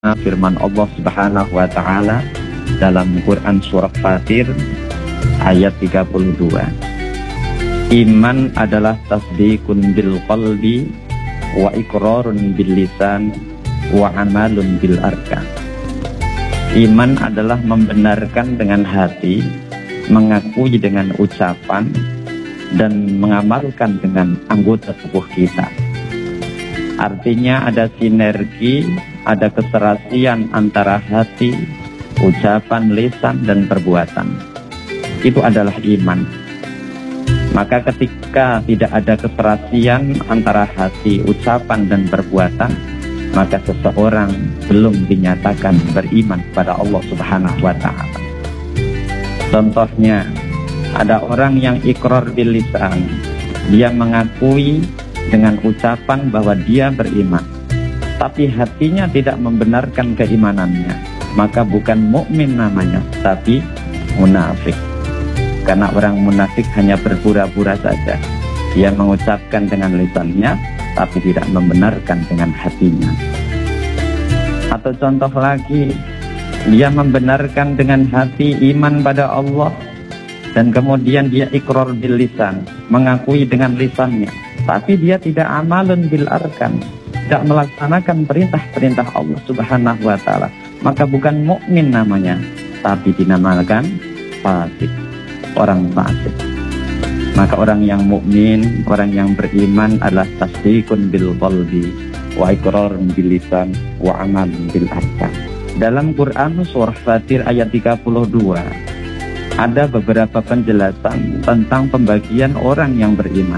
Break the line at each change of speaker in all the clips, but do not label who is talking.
firman Allah Subhanahu wa taala dalam Quran surah Fatir ayat 32. Iman adalah tasdiqun bil qalbi wa iqrarun bil lisan wa amalun bil arkan. Iman adalah membenarkan dengan hati, mengakui dengan ucapan, dan mengamalkan dengan anggota tubuh kita. Artinya ada sinergi, ada keserasian antara hati, ucapan, lisan, dan perbuatan. Itu adalah iman. Maka ketika tidak ada keserasian antara hati, ucapan, dan perbuatan, maka seseorang belum dinyatakan beriman kepada Allah Subhanahu wa ta'ala. Contohnya, ada orang yang iqrar bil lisan. Dia mengakui dengan ucapan bahwa dia beriman, tapi hatinya tidak membenarkan keimanannya, maka bukan mukmin namanya, tapi munafik. Karena orang munafik hanya berpura-pura saja. Dia mengucapkan dengan lisannya, tapi tidak membenarkan dengan hatinya. Atau contoh lagi, dia membenarkan dengan hati iman pada Allah, dan kemudian dia iqrar bil lisan, mengakui dengan lisannya, tapi dia tidak amalun bil arkan, tidak melaksanakan perintah-perintah Allah Subhanahu wa ta'ala, maka bukan mukmin namanya, tapi dinamakan fasik, orang fasik. Maka orang yang mukmin, orang yang beriman adalah tasdiqun bil qalbi wa iqrarun bil lisan wa amalun bil arkan. Dalam Quran surah Fatir ayat 32 ada beberapa penjelasan tentang pembagian orang yang beriman.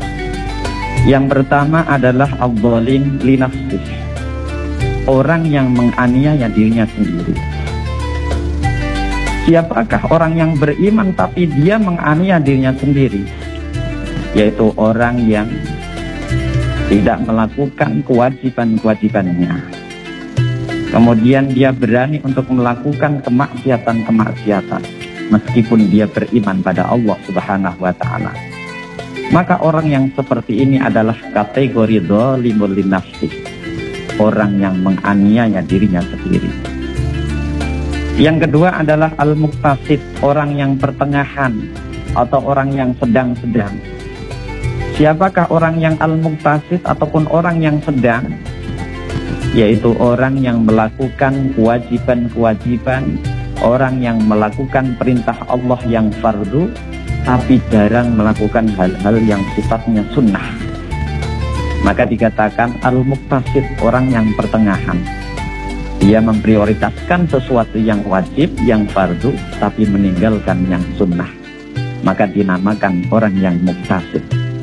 Yang pertama adalah al-zalim li nafsih, orang yang menganiaya dirinya sendiri. Siapakah orang yang beriman tapi dia menganiaya dirinya sendiri? Yaitu orang yang tidak melakukan kewajiban-kewajibannya. Kemudian dia berani untuk melakukan kemaksiatan-kemaksiatan meskipun dia beriman pada Allah Subhanahu wa ta'ala. Maka orang yang seperti ini adalah kategori zalimul linafsih, orang yang menganiaya dirinya sendiri. Yang kedua adalah al-muqtasid, orang yang pertengahan atau orang yang sedang-sedang. Siapakah orang yang al-muqtasid ataupun orang yang sedang? Yaitu orang yang melakukan kewajiban-kewajiban, orang yang melakukan perintah Allah yang fardu, tapi jarang melakukan hal-hal yang sifatnya sunnah. Maka dikatakan al-muqtasid, orang yang pertengahan. Dia memprioritaskan sesuatu yang wajib, yang fardu, tapi meninggalkan yang sunnah. Maka dinamakan orang yang muqtasid.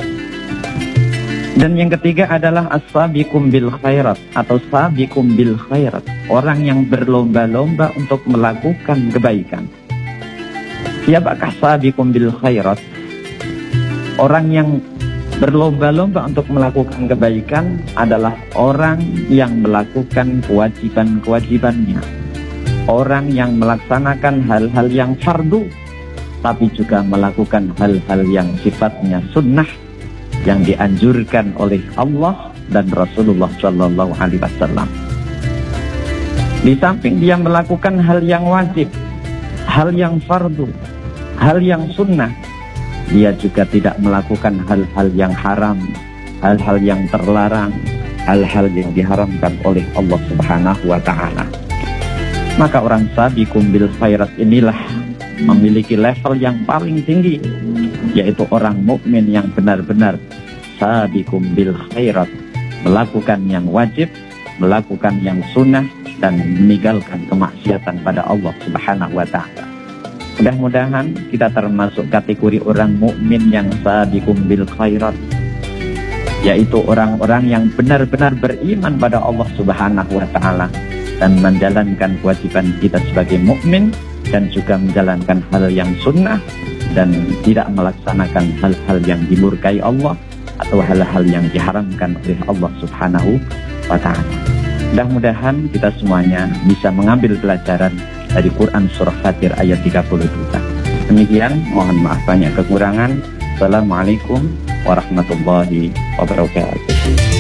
Dan yang ketiga adalah as-sabiqum bil khairat atau sabiqum bil khairat, orang yang berlomba-lomba untuk melakukan kebaikan. Siapakah sabiqum bil khairat? Orang yang berlomba-lomba untuk melakukan kebaikan adalah orang yang melakukan kewajiban-kewajibannya, orang yang melaksanakan hal-hal yang fardu, tapi juga melakukan hal-hal yang sifatnya sunnah, yang dianjurkan oleh Allah dan Rasulullah Shallallahu Alaihi Wasallam. Di samping dia melakukan hal yang wajib, hal yang fardu, hal yang sunnah, dia juga tidak melakukan hal-hal yang haram, hal-hal yang terlarang, hal-hal yang diharamkan oleh Allah Subhanahu wa ta'ala. Maka orang sabiqum bil khairat inilah memiliki level yang paling tinggi, yaitu orang mukmin yang benar-benar sabiqum bil khairat, melakukan yang wajib, melakukan yang sunnah, dan meninggalkan kemaksiatan pada Allah Subhanahu wa ta'ala. Mudah-mudahan kita termasuk kategori orang mukmin yang sabiqum bil khairat, yaitu orang-orang yang benar-benar beriman pada Allah Subhanahu wa ta'ala dan menjalankan kewajiban kita sebagai mukmin, dan juga menjalankan hal yang sunnah dan tidak melaksanakan hal-hal yang dimurkai Allah atau hal-hal yang diharamkan oleh Allah Subhanahu wa ta'ala. Mudah-mudahan kita semuanya bisa mengambil pelajaran dari Quran surah Fatir ayat 32. Demikian, mohon maaf banyak kekurangan. Assalamualaikum warahmatullahi wabarakatuh.